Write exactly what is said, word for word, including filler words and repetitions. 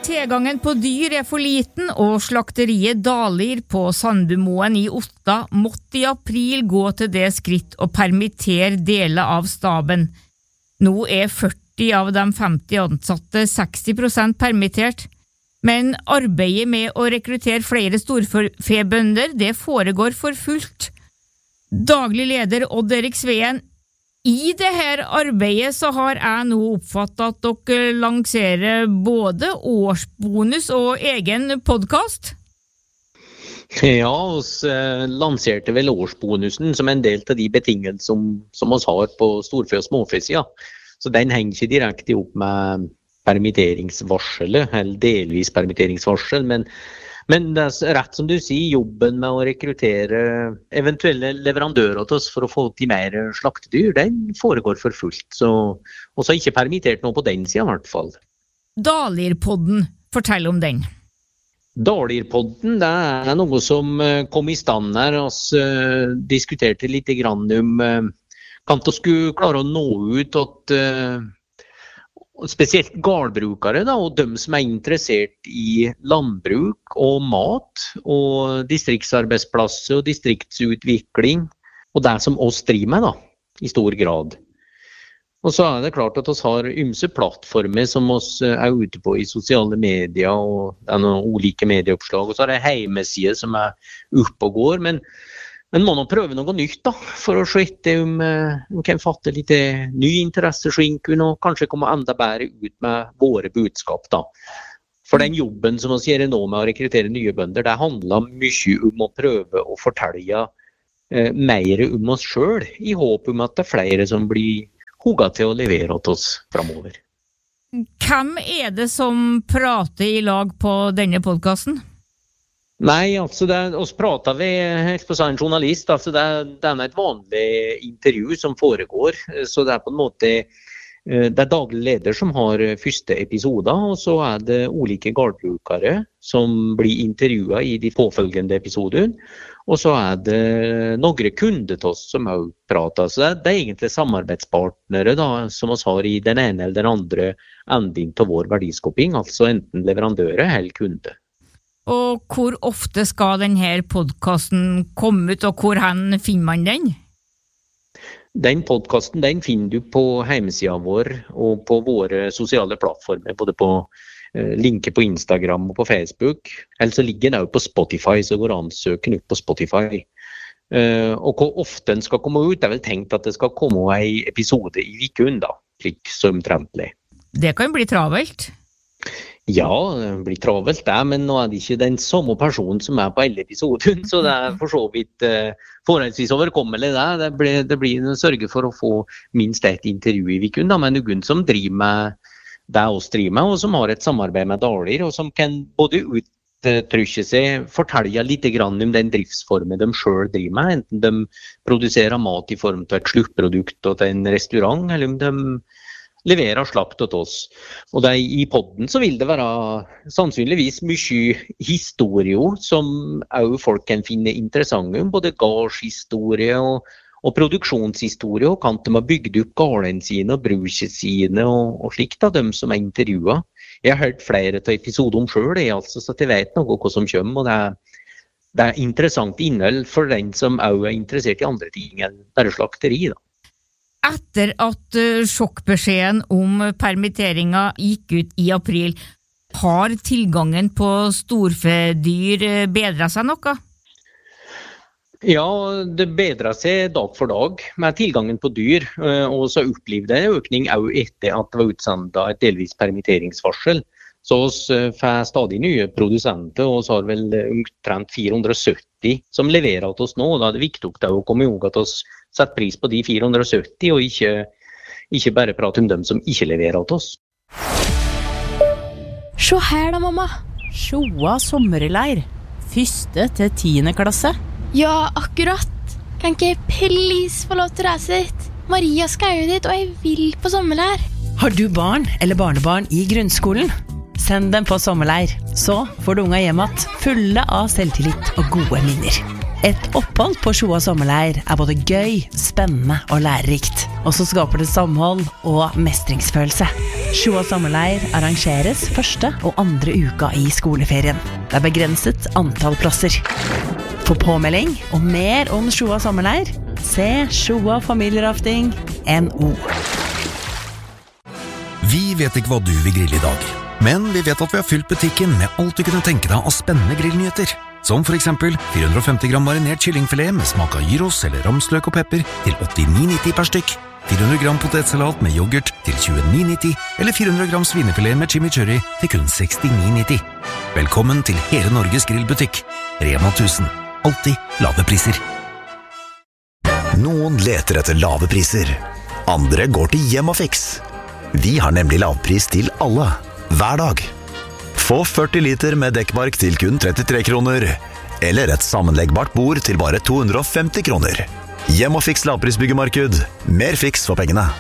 Tilgangen på dyr er for liten, og slakteriet Dalir på Sandbumoen i Otta måtte i april gå til det skritt å permittere deler av staben. Nå er førti av de femti ansatte seksti prosent permittert, men arbeidet med å rekruttere flere storfebønder det foregår for fullt. Daglig leder Odd Erik Sveen, i det her arbeidet så har jeg nå oppfattet at dere lanserer både årsbonus og egen podcast. Ja, oss eh, lanserte vel årsbonusen som en del av de betingelser som, som oss har på storfe- og småfesida. Så den henger ikke direkte opp med permitteringsvarselet, eller delvis permitteringsvarsel, men Men det er rett som du sier, jobben med å rekruttere eventuelle leverandører til oss for å få til mer slaktedyr, den foregår for fullt. Så også ikke permittert noe på den siden i hvert fall. Dalirpodden, fortell om den. Dalirpodden, det er noe som kom i stand her. Vi uh, diskuterte litt grann om uh, kan vi skulle klare å nå ut at uh, spesielt gårdbrukere da, og de som er interessert i landbruk og mat og distriktsarbeidsplasser og distriktsutvikling og det som oss driver med da, i stor grad. Og så er det klart at oss har ymse plattformer som oss er ute på i sosiale medier og det er noen ulike medieoppslag og så er det hjemmesider som er oppe og går, men Men må nå prøve noe nytt da, for å se etter om vi kan fatte litt ny interesse skinken og kanskje komme enda bedre ut med våre budskap da. For den jobben som vi gjør nå med å rekruttere nye bønder, det handler mye om å prøve å fortelle eh, mer om oss selv, i håp om at det er flere som blir hugget til å levere til oss fremover. Hvem er det som prater i lag på denne podcasten? Nei, altså det, oss prater vi helt på en journalist, altså det, det er et vanlig intervju som foregår, så det er på en måte, det er daglig leder som har første episoder, og så er det ulike gårdbrukere som blir intervjuet i de påfølgende episodene, og så er det noen kunder til oss som også prater, så det, det er egentlig samarbeidspartnere da, som oss har i den ene eller den andre enden til vår verdiskaping, altså enten leverandører eller kunder. Og hvor ofte skal denne podcasten komme ut, og hvor hen finner man den? Den podcasten den finner du på hjemmesiden vår og på våre sosiale plattformer, både på eh, linker på Instagram og på Facebook. Eller så ligger den også på Spotify, så går an å søke den ut på Spotify. Eh, og hvor ofte den skal komme ut, det er vel tenkt at det skal komme en episode i uken da, slik som trentlig. Det kan bli travelt. Ja, det blir travelt det, men nå er det ikke den samme personen som er på alle episoden, så det er for så vidt uh, forholdsvis overkommelig det. Det blir, det blir en sørge for å få minst et intervju i uken da, med noen som driver med det oss driver med, og som har et samarbeid med Dalir, og som kan både uttrykke seg, fortelle litt grann om den driftsformen de selv driver med, enten de produserer mat i form av et sluttprodukt til en restaurant, eller om de leverer slakt til oss. Og det, i podden så vil det være sannsynligvis mye historier som også folk kan finne interessante om, både gårdshistorie og, og produksjonshistorie, og kan de ha bygd opp gårdene sine og bruket sine og, og slikt av dem som er intervjuet. Jeg har hørt flere av episoder om selv, altså, så jeg vet noe hva som kommer, og det er, det er interessant innhold for den som også er interessert i andre ting enn bare slakteri da. Etter at sjokkbeskjeden om permitteringa gikk ut i april, har tilgangen på storfedyr bedret seg noe? Ja, det bedret seg dag for dag med tilgangen på dyr, og så opplevde jeg en økning også etter at det var utsendt et delvis permitteringsvarsel. Så vi får stadig nye produsenter, og så har vel omtrent fire hundre og sytti som leverer til oss nå, og da er det viktig å komme ihåg at vi setter pris på de fire hundre og sytti, og ikke, ikke bare prate om dem som ikke leverer til oss. Se her da, mamma. Sjoa sommerleir. Første til tiende klasse. Ja, akkurat. Kan ikke jeg please få lov til å reise dit? Maria skal jo dit, og jeg vil på sommerleir. Har du barn eller barnebarn i grunnskolen? Send dem på sommerleir, så får du unga hjem at fulle av selvtillit og gode minner. Et opphold på Sjoa sommerleir er både gøy, spennende og lærerikt. Og så skaper det samhold og mestringsfølelse. Sjoa sommerleir arrangeres første og andre uka i skoleferien. Det er begrenset antall plasser. For påmelding og mer om Sjoa sommerleir, se Sjoa familierafting N O. Vi vet ikke hva du vil grille i dag, men vi vet at vi har fylt butikken med alt du kunne tenke deg av spennende grillnyheter. Som for eksempel fire hundre og femti gram marinert kyllingfilet med smak av gyros eller ramsløk og pepper til åttini nitti per stykk, fire hundre gram potetsalat med yoghurt til tjueni nitti, eller fire hundre gram svinefilet med chimichurri til kun sekstini nitti. Velkommen til hele Norges grillbutikk. Rema tusen. Alltid lave priser. Noen leter etter lave priser. Andre går til Hjemmafix. Vi har nemlig lavpris til alle, hver dag. Få førti liter med dekkbark til kun trettitre kroner, eller et sammenleggbart bord til bare to hundre og femti kroner. Hjemmafix lavprisbyggemarked. Mer fiks for pengene.